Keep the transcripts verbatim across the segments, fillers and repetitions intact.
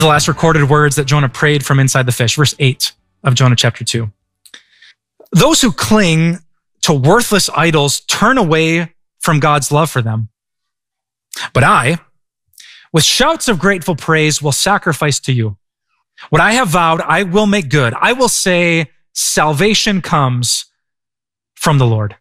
The last recorded words that Jonah prayed from inside the fish, verse eight of Jonah chapter two. Those who cling to worthless idols turn away from God's love for them. But I, with shouts of grateful praise, will sacrifice to you. What I have vowed, I will make good. I will say, salvation comes from the Lord.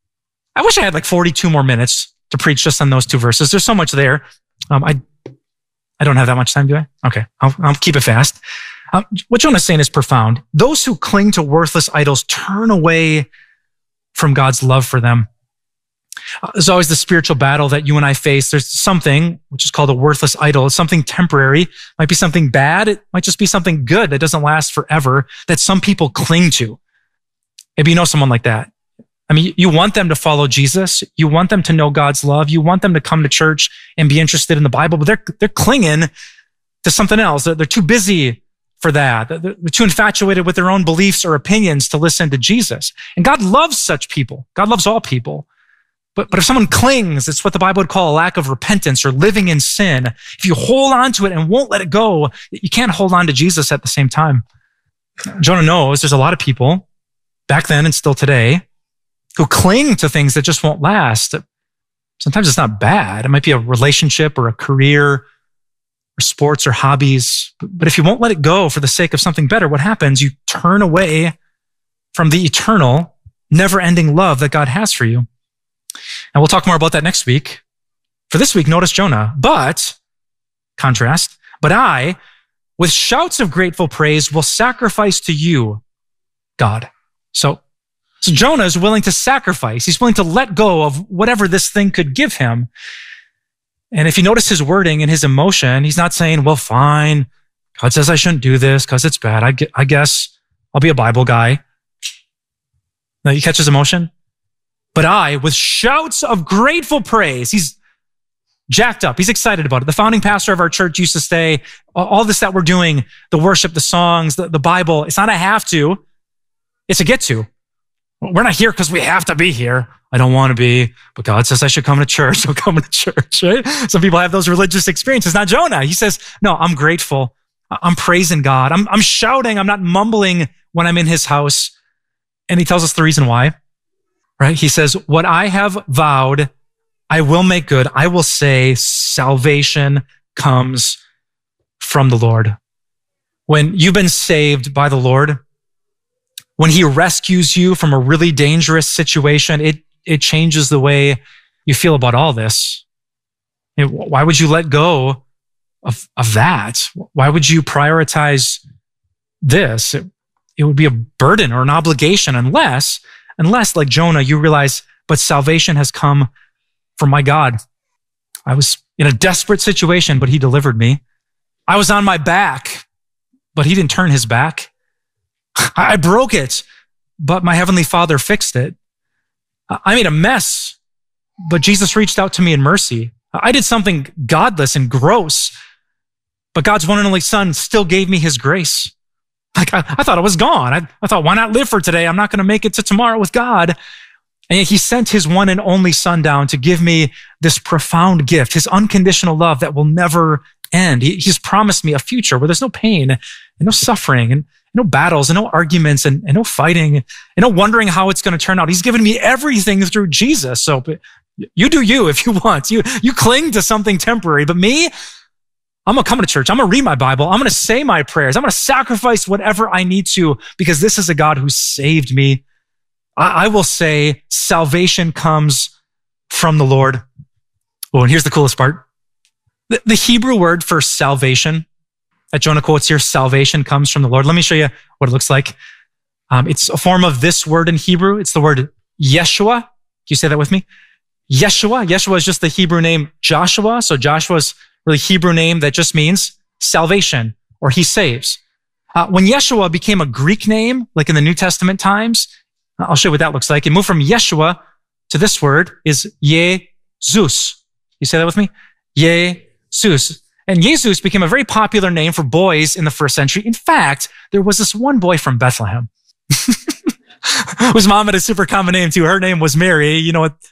I wish I had like forty-two more minutes to preach just on those two verses. There's so much there. Um, I I don't have that much time, do I? Okay, I'll, I'll keep it fast. Um, what Jonah's saying is profound. Those who cling to worthless idols turn away from God's love for them. Uh, there's always the spiritual battle that you and I face. There's something which is called a worthless idol. It's something temporary. It might be something bad. It might just be something good that doesn't last forever that some people cling to. Maybe you know someone like that. I mean, you want them to follow Jesus. You want them to know God's love. You want them to come to church and be interested in the Bible, but they're, they're clinging to something else. They're, they're too busy for that. They're, they're too infatuated with their own beliefs or opinions to listen to Jesus. And God loves such people. God loves all people. But, but if someone clings, it's what the Bible would call a lack of repentance or living in sin. If you hold on to it and won't let it go, you can't hold on to Jesus at the same time. Jonah knows there's a lot of people back then and still today who cling to things that just won't last. Sometimes it's not bad. It might be a relationship or a career or sports or hobbies. But if you won't let it go for the sake of something better, what happens? You turn away from the eternal, never-ending love that God has for you. And we'll talk more about that next week. For this week, notice Jonah. But, contrast, but I, with shouts of grateful praise, will sacrifice to you, God. So, So Jonah is willing to sacrifice. He's willing to let go of whatever this thing could give him. And if you notice his wording and his emotion, he's not saying, well, fine. God says I shouldn't do this because it's bad. I, I guess I'll be a Bible guy. Now you catch his emotion? But I, with shouts of grateful praise, he's jacked up. He's excited about it. The founding pastor of our church used to say, all this that we're doing, the worship, the songs, the, the Bible, it's not a have to, it's a get to. We're not here because we have to be here. I don't want to be, but God says I should come to church. So come to church, right? Some people have those religious experiences. Not Jonah. He says, no, I'm grateful. I'm praising God. I'm, I'm shouting. I'm not mumbling when I'm in his house. And he tells us the reason why, right? He says, what I have vowed, I will make good. I will say salvation comes from the Lord. When you've been saved by the Lord, when he rescues you from a really dangerous situation, it, it changes the way you feel about all this. It, why would you let go of, of that? Why would you prioritize this? It, it would be a burden or an obligation unless, unless like Jonah, you realize, but salvation has come from my God. I was in a desperate situation, but he delivered me. I was on my back, but he didn't turn his back. I broke it, but my heavenly Father fixed it. I made a mess, but Jesus reached out to me in mercy. I did something godless and gross, but God's one and only Son still gave me his grace. Like I, I thought I was gone. I, I thought, why not live for today? I'm not going to make it to tomorrow with God. And yet he sent his one and only Son down to give me this profound gift, his unconditional love that will never end. He, he's promised me a future where there's no pain and no suffering and no battles and no arguments and, and no fighting and no wondering how it's going to turn out. He's given me everything through Jesus. So you do you if you want. You, you cling to something temporary. But me, I'm going to come to church. I'm going to read my Bible. I'm going to say my prayers. I'm going to sacrifice whatever I need to because this is a God who saved me. I, I will say salvation comes from the Lord. Oh, and here's the coolest part. The, the Hebrew word for salvation that Jonah quotes here, salvation comes from the Lord. Let me show you what it looks like. Um, it's a form of this word in Hebrew. It's the word Yeshua. Can you say that with me? Yeshua. Yeshua is just the Hebrew name Joshua. So Joshua is really Hebrew name that just means salvation or he saves. Uh, when Yeshua became a Greek name, like in the New Testament times, I'll show you what that looks like. It moved from Yeshua to this word is Jesus. You say that with me? Jesus. And Jesus became a very popular name for boys in the first century. In fact, there was this one boy from Bethlehem whose mom had a super common name too. Her name was Mary. You know what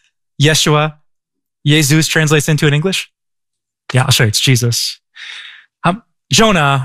Yeshua, Jesus translates into in English? Yeah, I'll show you. It's Jesus. Um, Jonah